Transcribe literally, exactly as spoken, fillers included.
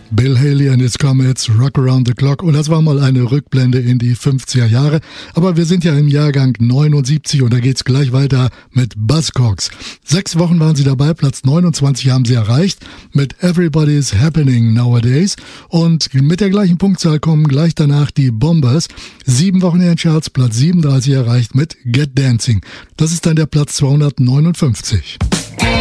Bill Haley and his Comets, Rock Around the Clock. Und das war mal eine Rückblende in die fünfziger Jahre. Aber wir sind ja im Jahrgang neunundsiebzig und da geht's gleich weiter mit Buzzcocks. Sechs Wochen waren sie dabei, Platz neunundzwanzig haben sie erreicht mit Everybody's Happening Nowadays. Und mit der gleichen Punktzahl kommen gleich danach die Bombers. Sieben Wochen in den Charts, Platz siebenunddreißig erreicht mit Get Dancing. Das ist dann der Platz zweihundertneunundfünfzig.